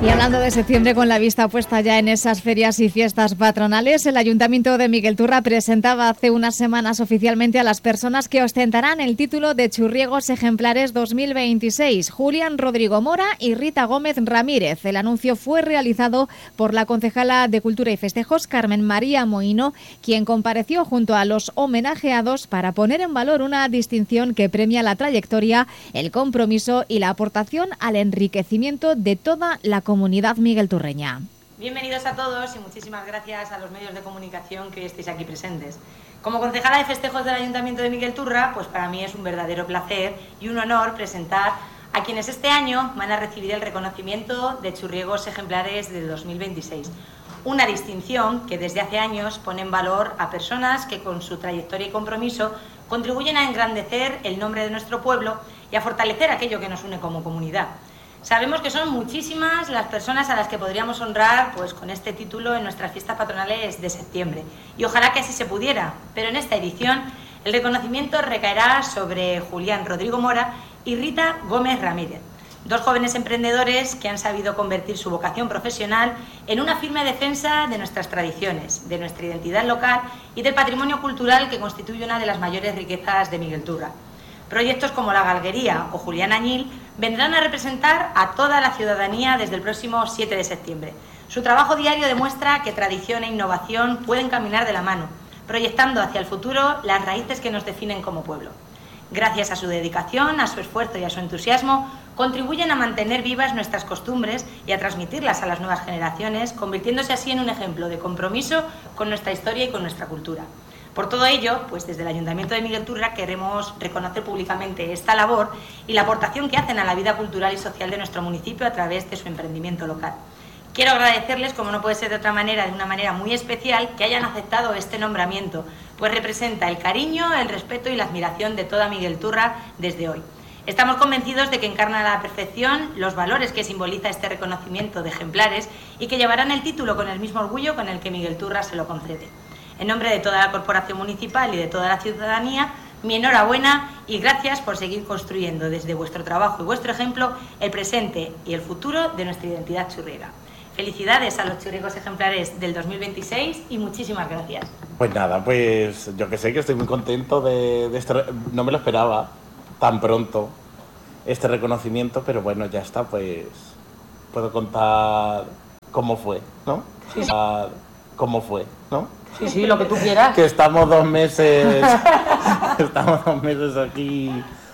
Y hablando de septiembre, con la vista puesta ya en esas ferias y fiestas patronales, el Ayuntamiento de Miguelturra presentaba hace unas semanas oficialmente a las personas que ostentarán el título de Churriegos Ejemplares 2026, Julián Rodrigo Mora y Rita Gómez Ramírez. El anuncio fue realizado por la concejala de Cultura y Festejos, Carmen María Moino, quien compareció junto a los homenajeados para poner en valor una distinción que premia la trayectoria, el compromiso y la aportación al enriquecimiento de toda la comunidad miguelturreña. Bienvenidos a todos y muchísimas gracias a los medios de comunicación que hoy estéis aquí presentes. Como concejala de festejos del Ayuntamiento de Miguelturra, pues para mí es un verdadero placer y un honor presentar a quienes este año van a recibir el reconocimiento de Churriegos Ejemplares del 2026. Una distinción que desde hace años pone en valor a personas que con su trayectoria y compromiso contribuyen a engrandecer el nombre de nuestro pueblo y a fortalecer aquello que nos une como comunidad. Sabemos que son muchísimas las personas a las que podríamos honrar pues, con este título en nuestras fiestas patronales de septiembre. Y ojalá que así se pudiera, pero en esta edición el reconocimiento recaerá sobre Julián Rodrigo Mora y Rita Gómez Ramírez, dos jóvenes emprendedores que han sabido convertir su vocación profesional en una firme defensa de nuestras tradiciones, de nuestra identidad local y del patrimonio cultural que constituye una de las mayores riquezas de Miguelturra. Proyectos como La Galguería o Julián Añil vendrán a representar a toda la ciudadanía desde el próximo 7 de septiembre. Su trabajo diario demuestra que tradición e innovación pueden caminar de la mano, proyectando hacia el futuro las raíces que nos definen como pueblo. Gracias a su dedicación, a su esfuerzo y a su entusiasmo, contribuyen a mantener vivas nuestras costumbres y a transmitirlas a las nuevas generaciones, convirtiéndose así en un ejemplo de compromiso con nuestra historia y con nuestra cultura. Por todo ello, pues desde el Ayuntamiento de Miguelturra queremos reconocer públicamente esta labor y la aportación que hacen a la vida cultural y social de nuestro municipio a través de su emprendimiento local. Quiero agradecerles, como no puede ser de otra manera, de una manera muy especial, que hayan aceptado este nombramiento, pues representa el cariño, el respeto y la admiración de toda Miguelturra desde hoy. Estamos convencidos de que encarna a la perfección los valores que simboliza este reconocimiento de ejemplares y que llevarán el título con el mismo orgullo con el que Miguelturra se lo concede. En nombre de toda la corporación municipal y de toda la ciudadanía, mi enhorabuena y gracias por seguir construyendo desde vuestro trabajo y vuestro ejemplo el presente y el futuro de nuestra identidad churriega. Felicidades a los Churriegos Ejemplares del 2026 y muchísimas gracias. Pues nada, pues yo que sé que estoy muy contento de esto. No me lo esperaba tan pronto este reconocimiento, pero bueno, ya está, pues puedo contar cómo fue, ¿no? Sí. Cómo fue, ¿no? Sí, lo que tú quieras. Que estamos 2 meses aquí